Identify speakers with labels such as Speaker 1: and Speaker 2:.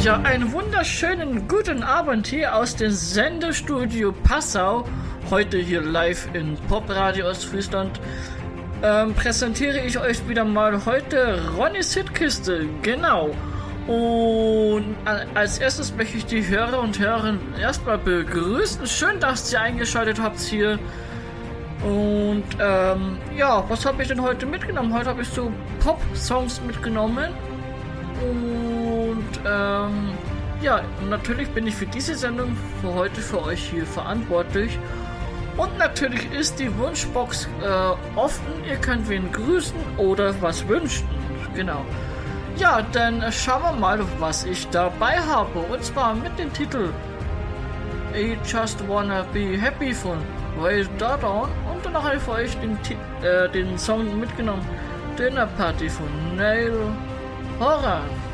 Speaker 1: Ja, einen wunderschönen guten Abend hier aus dem Sendestudio Passau. Heute hier live in Popradio Ostfriesland. Präsentiere ich euch wieder mal heute Ronnys Hitkiste. Genau. Und als erstes möchte ich die Hörer und Hörerinnen erstmal begrüßen. Schön, dass ihr eingeschaltet habt hier. Und ja, was habe ich denn heute mitgenommen? Heute habe ich so Pop-Songs mitgenommen. Und ja, natürlich bin ich für diese Sendung für heute für euch hier verantwortlich. Und natürlich ist die Wunschbox offen. Ihr könnt wen grüßen oder was wünschen. Genau. Ja, dann schauen wir mal, was ich dabei habe. Und zwar mit dem Titel I Just Wanna Be Happy von Ray Dardon. Und danach habe ich für euch den Song mitgenommen. Dinner Party von Neil Horan.